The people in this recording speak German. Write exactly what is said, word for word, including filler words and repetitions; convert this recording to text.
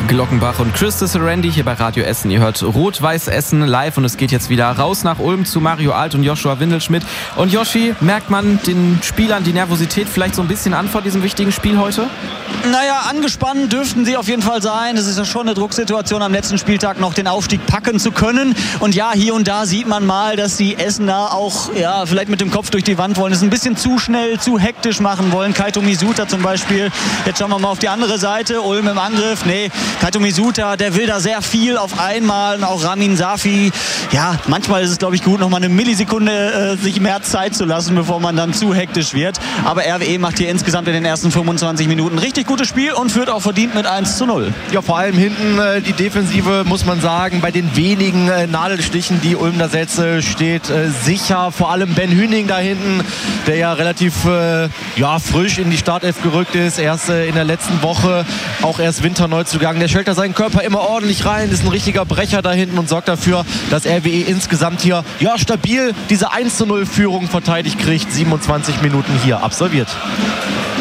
Glockenbach und Chris Tisserandi hier bei Radio Essen. Ihr hört Rot-Weiß Essen live und es geht jetzt wieder raus nach Ulm zu Mario Alt und Joshua Windelschmidt. Und Joshi, merkt man den Spielern die Nervosität vielleicht so ein bisschen an vor diesem wichtigen Spiel heute? Naja, angespannt dürften sie auf jeden Fall sein. Es ist ja schon eine Drucksituation, am letzten Spieltag noch den Aufstieg packen zu können. Und ja, hier und da sieht man mal, dass die Essener auch ja, vielleicht mit dem Kopf durch die Wand wollen. Es ein bisschen zu schnell, zu hektisch machen wollen. Kaito Misuta zum Beispiel. Jetzt schauen wir mal auf die andere Seite. Ulm im Angriff. Nee, Kaito Misuta, der will da sehr viel auf einmal. Und auch Ramin Safi. Ja, manchmal ist es, glaube ich, gut, noch mal eine Millisekunde äh, sich mehr Zeit zu lassen, bevor man dann zu hektisch wird. Aber R W E macht hier insgesamt in den ersten fünfundzwanzig Minuten richtig gutes Spiel und führt auch verdient mit eins zu null. Ja, vor allem hinten äh, die Defensive, muss man sagen, bei den wenigen äh, Nadelstichen, die Ulm da setzt, äh, steht äh, sicher. Vor allem Ben Hüning da hinten, der ja relativ äh, ja, frisch in die Startelf gerückt ist. Erst äh, in der letzten Woche, auch erst Winterneuzugang. Der stellt da seinen Körper immer ordentlich rein, ist ein richtiger Brecher da hinten und sorgt dafür, dass R W E insgesamt hier ja, stabil diese eins zu null Führung verteidigt kriegt. siebenundzwanzig Minuten hier absolviert.